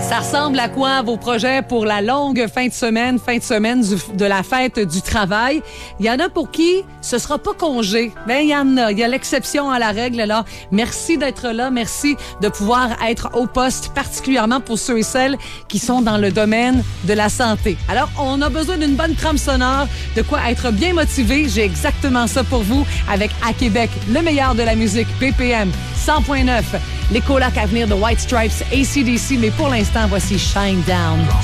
Ça ressemble à quoi vos projets pour la longue fin de semaine de la fête du travail? Il y en a pour qui ce sera pas congé. Ben, il y en a. Il y a l'exception à la règle, là. Merci d'être là. Merci de pouvoir être au poste, particulièrement pour ceux et celles qui sont dans le domaine de la santé. Alors, on a besoin d'une bonne trame sonore, de quoi être bien motivé. J'ai exactement ça pour vous avec À Québec, le meilleur de la musique, BPM 100.9. Les colocs à venir de White Stripes, AC/DC, mais pour l'instant, voici Shine Down.